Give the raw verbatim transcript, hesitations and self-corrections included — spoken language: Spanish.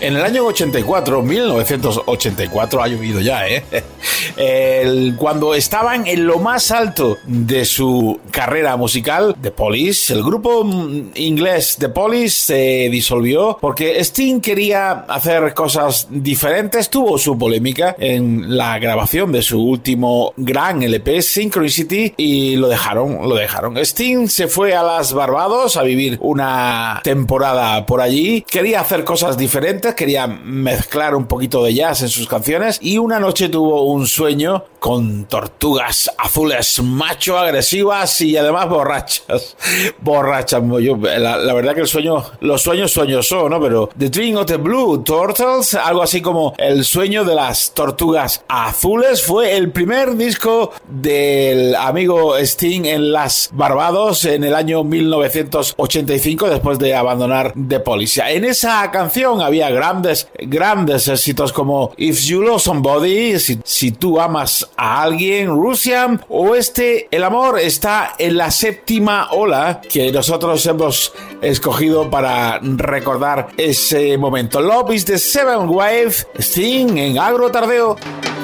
En el año ochenta y cuatro, mil novecientos ochenta y cuatro, ha llovido ya, ¿eh? El, cuando estaban en lo más alto de su carrera musical, The Police, el grupo inglés The Police se disolvió porque Sting quería hacer cosas diferentes. Tuvo su polémica en la grabación de su último gran L P, Synchronicity, y lo dejaron, lo dejaron. Sting se fue a las Barbados a vivir una temporada por allí. Quería hacer cosas diferentes, quería mezclar un poquito de jazz en sus canciones, y una noche tuvo un sueño con tortugas azules macho agresivas y además borrachas. Borrachas. Yo, la, la verdad que el sueño, los sueños sueños son, ¿no? Pero The Dream of the Blue Turtles, algo así como El sueño de las tortugas azules, fue el primer disco del amigo Sting en las Barbados en el año mil novecientos ochenta y cinco, después de abandonar The Police. En esa canción había grandes, grandes éxitos como If You Love Somebody, si, si tú amas a alguien, Russian, o este, El amor está en la séptima ola, que nosotros hemos escogido para recordar ese momento. Love is the Seventh Wave, Sting en Agro Tardeo.